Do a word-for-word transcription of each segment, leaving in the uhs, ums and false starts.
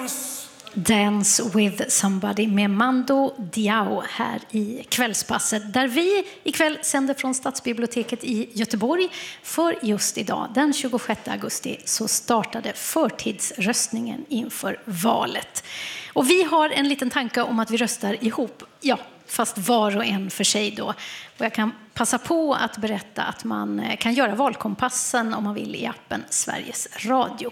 Dance! Dance with somebody med Mando Diao här i kvällspasset, där vi ikväll sänder från Stadsbiblioteket i Göteborg. För just idag, den tjugosjätte augusti, så startade förtidsröstningen inför valet. Och vi har en liten tanke om att vi röstar ihop, ja, fast var och en för sig då. Och jag kan passa på att berätta att man kan göra valkompassen om man vill i appen Sveriges Radio.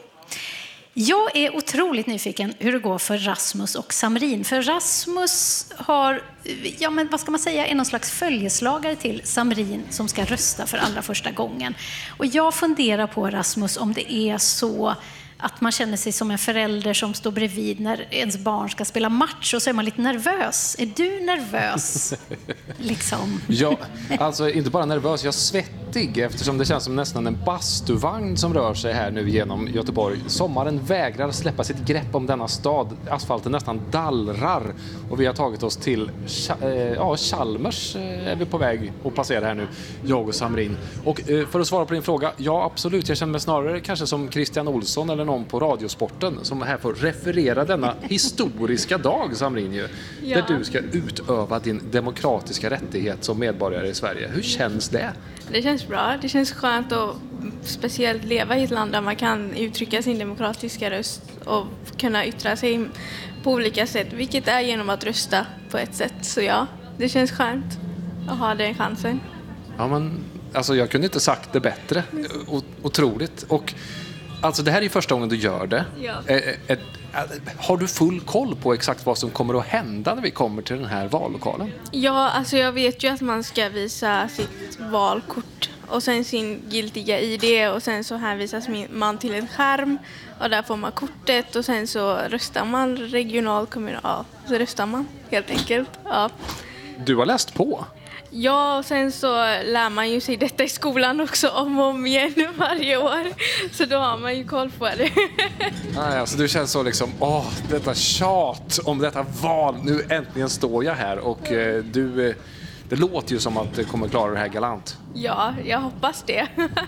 Jag är otroligt nyfiken hur det går för Rasmus och Samrin. För Rasmus har, ja men vad ska man säga, är någon slags följeslagare till Samrin som ska rösta för allra första gången. Och jag funderar på, Rasmus, om det är så att man känner sig som en förälder som står bredvid när ens barn ska spela match och så är man lite nervös. Är du nervös? liksom. Ja, alltså inte bara nervös, jag är svettig eftersom det känns som nästan en bastuvagn som rör sig här nu genom Göteborg. Sommaren vägrar släppa sitt grepp om denna stad. Asfalten nästan dallrar och vi har tagit oss till ja, Chalmers är vi på väg att passera här nu, jag och Samrin. Och för att svara på din fråga, ja absolut, jag känner mig snarare kanske som Christian Olsson eller någon på Radiosporten som här får referera denna historiska dag, Samrin, ju, ja. Där du ska utöva din demokratiska rättighet som medborgare i Sverige. Hur känns det? Det känns bra. Det känns skönt att speciellt leva i ett land där man kan uttrycka sin demokratiska röst och kunna yttra sig på olika sätt, vilket är genom att rösta på ett sätt. Så ja, det känns skönt att ha den chansen. Ja, men alltså jag kunde inte sagt det bättre. O- otroligt. Och alltså det här är ju första gången du gör det. Ja. Ä- ä- ä- har du full koll på exakt vad som kommer att hända när vi kommer till den här vallokalen? Ja, alltså jag vet ju att man ska visa sitt valkort och sen sin giltiga I D och sen så hänvisas man till en skärm och där får man kortet och sen så röstar man regional, kommunal, så röstar man helt enkelt. Ja. Du har läst på? Ja, och sen så lär man ju sig detta i skolan också om och om igen varje år. Så då har man ju koll på det. Nej, alltså du känns så liksom, åh, detta tjat om detta val. Nu äntligen står jag här och eh, du, eh, det låter ju som att du kommer klara det här galant. Ja, jag hoppas det.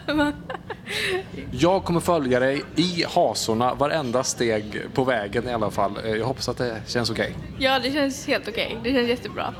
Jag kommer följa dig i hasorna varenda steg på vägen i alla fall. Jag hoppas att det känns okej. Ja, det känns helt okej. Det känns jättebra.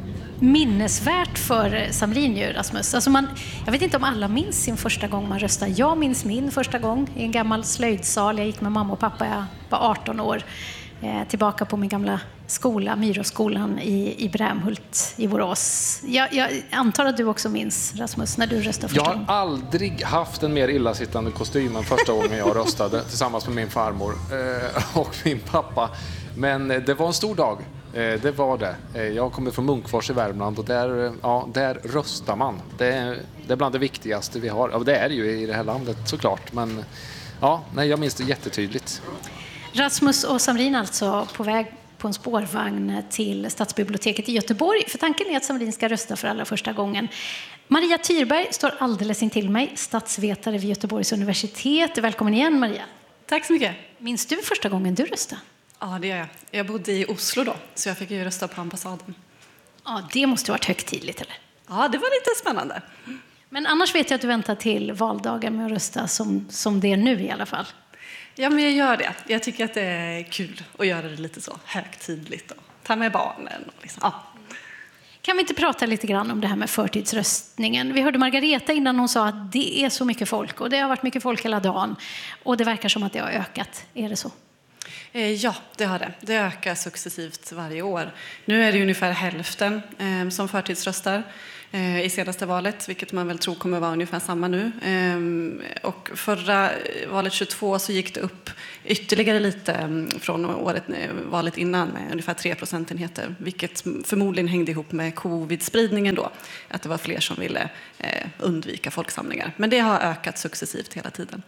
Minnesvärt för Samrin ju, Rasmus. Alltså man, jag vet inte om alla minns sin första gång man röstade. Jag minns min första gång i en gammal slöjdsal. Jag gick med mamma och pappa, jag var arton år. Eh, tillbaka på min gamla skola, Myråskolan i, i Brämhult i Borås. Jag, jag antar att du också minns, Rasmus, när du röstade första gången. gången. Jag har aldrig haft en mer illasittande kostym än första gången jag röstade tillsammans med min farmor eh, och min pappa. Men det var en stor dag. Det var det. Jag kommer från Munkfors i Värmland och där, ja, där röstar man. Det är, det är bland det viktigaste vi har. Ja, det är det ju i det här landet såklart. Men ja, nej, jag minns det jättetydligt. Rasmus och Samrin alltså på väg på en spårvagn till Stadsbiblioteket i Göteborg. För tanken är att Samrin ska rösta för allra första gången. Maria Tyrberg står alldeles intill mig, statsvetare vid Göteborgs universitet. Välkommen igen, Maria. Tack så mycket. Minns du första gången du röstade? Ja, det gör jag. Jag bodde i Oslo då, så jag fick ju rösta på ambassaden. Ja, det måste ha varit högtidligt, eller? Ja, det var lite spännande. Men annars vet jag att du väntar till valdagen med att rösta som, som det är nu i alla fall. Ja, men jag gör det. Jag tycker att det är kul att göra det lite så högtidligt och ta med barnen. Och liksom. Ja. Kan vi inte prata lite grann om det här med förtidsröstningen? Vi hörde Margareta innan hon sa att det är så mycket folk och det har varit mycket folk hela dagen. Och det verkar som att det har ökat. Är det så? Ja, det har det. Det ökar successivt varje år. Nu är det ungefär hälften eh, som förtidsröstar eh, i senaste valet, vilket man väl tror kommer vara ungefär samma nu. Eh, och förra valet tjugotvå så gick det upp ytterligare lite eh, från året, valet innan med ungefär tre procentenheter, vilket förmodligen hängde ihop med covid-spridningen då, att det var fler som ville eh, undvika folksamlingar. Men det har ökat successivt hela tiden.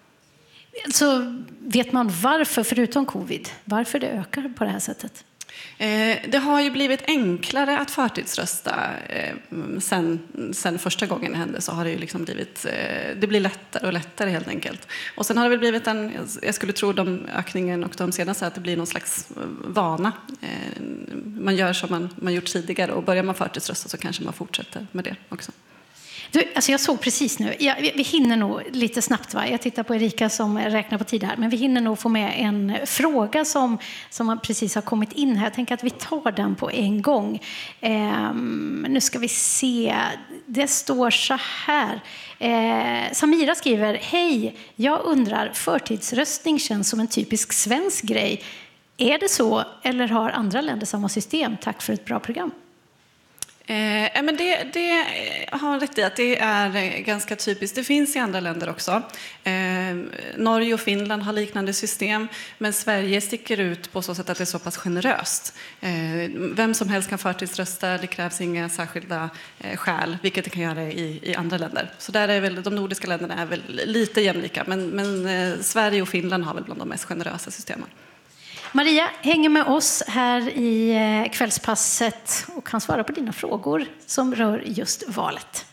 Så vet man varför, förutom covid, varför det ökar på det här sättet? Eh, det har ju blivit enklare att förtidsrösta. Eh, sen, sen första gången det hände så har det ju liksom blivit, eh, det blir lättare och lättare helt enkelt. Och sen har det väl blivit en, jag skulle tro de ökningen och de senaste, att det blir någon slags vana. Eh, man gör som man, man gjort tidigare och börjar man förtidsrösta så kanske man fortsätter med det också. Du, alltså jag såg precis nu, ja, vi, vi hinner nog lite snabbt, va? Jag tittar på Erika som räknar på tid här, men vi hinner nog få med en fråga som, som precis har kommit in här. Jag tänker att vi tar den på en gång. Ehm, nu ska vi se, det står så här. Ehm, Samira skriver, hej, jag undrar, förtidsröstning känns som en typisk svensk grej. Är det så, eller har andra länder samma system? Tack för ett bra program. Eh, men det, det har rätt i att det är ganska typiskt. Det finns i andra länder också. Eh, Norge och Finland har liknande system, men Sverige sticker ut på så sätt att det är så pass generöst. Eh, vem som helst kan förtidsrösta, det krävs inga särskilda eh, skäl, vilket det kan göra i, i andra länder. Så där är väl, de nordiska länderna är väl lite jämlika, men, men eh, Sverige och Finland har väl bland de mest generösa systemen. Maria hänger med oss här i kvällspasset och kan svara på dina frågor som rör just valet.